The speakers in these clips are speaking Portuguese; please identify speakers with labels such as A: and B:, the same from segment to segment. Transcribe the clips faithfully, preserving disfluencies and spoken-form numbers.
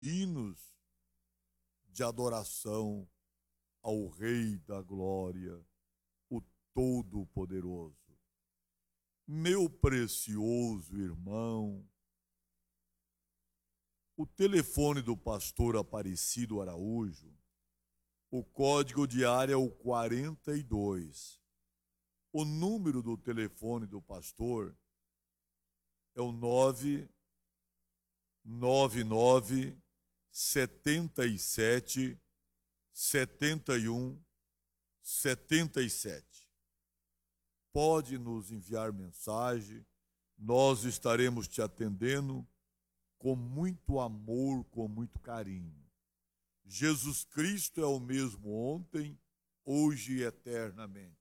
A: hinos de adoração ao Rei da Glória, o Todo-Poderoso. Meu precioso irmão, o telefone do pastor Aparecido Araújo, o código de área é o quarenta e dois. O número do telefone do pastor é o nove nove nove setenta e sete setenta e um setenta e sete. Pode nos enviar mensagem, nós estaremos te atendendo com muito amor, com muito carinho. Jesus Cristo é o mesmo ontem, hoje e eternamente.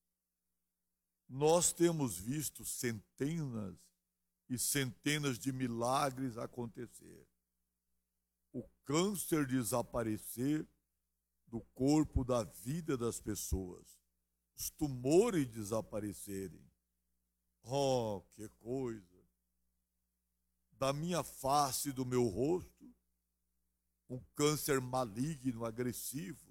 A: Nós temos visto centenas e centenas de milagres acontecer. O câncer desaparecer do corpo, da vida das pessoas. Os tumores desaparecerem. Oh, que coisa! Da minha face, do meu rosto, um câncer maligno, agressivo.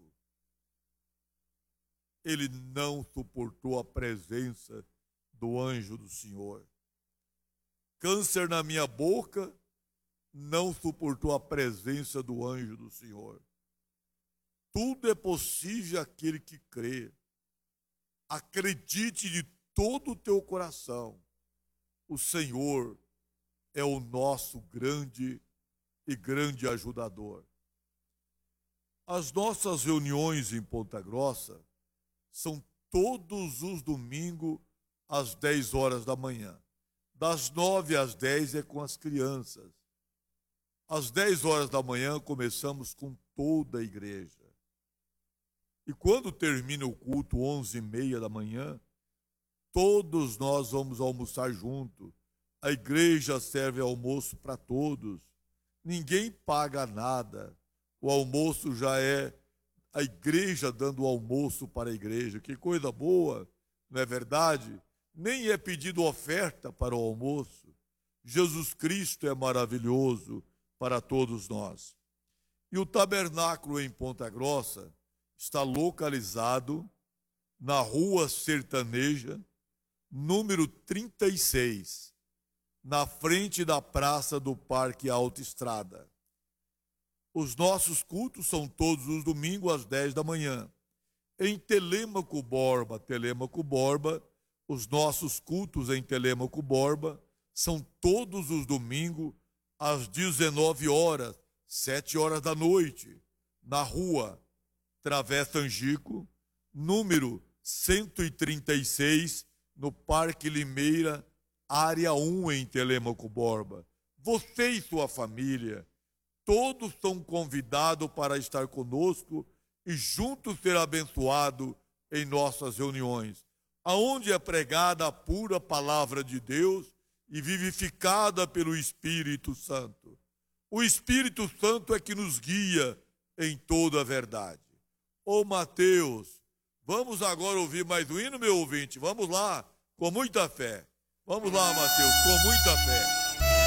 A: Ele não suportou a presença do anjo do Senhor. Câncer na minha boca, não suportou a presença do anjo do Senhor. Tudo é possível àquele que crê. Acredite de todo o teu coração. O Senhor é o nosso grande e grande ajudador. As nossas reuniões em Ponta Grossa são todos os domingos às dez horas da manhã. Das nove às dez é com as crianças. Às dez horas da manhã começamos com toda a igreja. E quando termina o culto, onze e meia da manhã, todos nós vamos almoçar junto. A igreja serve almoço para todos. Ninguém paga nada. O almoço já é a igreja dando almoço para a igreja. Que coisa boa, não é verdade? Nem é pedido oferta para o almoço. Jesus Cristo é maravilhoso para todos nós. E o tabernáculo em Ponta Grossa está localizado na Rua Sertaneja, número trinta e seis, na frente da Praça do Parque Autoestrada. Os nossos cultos são todos os domingos às dez da manhã. Em Telêmaco Borba, Telêmaco Borba, os nossos cultos em Telêmaco Borba são todos os domingos às dezenove horas, sete horas da noite, na rua Travessa Angico, número cento e trinta e seis, no Parque Limeira, área um, em Telêmaco Borba. Você e sua família, todos são convidados para estar conosco e juntos ser abençoados em nossas reuniões, aonde é pregada a pura palavra de Deus e vivificada pelo Espírito Santo. O Espírito Santo é que nos guia em toda a verdade. Ô Mateus, vamos agora ouvir mais um hino, meu ouvinte. Vamos lá, com muita fé. Vamos lá, Mateus, com muita fé.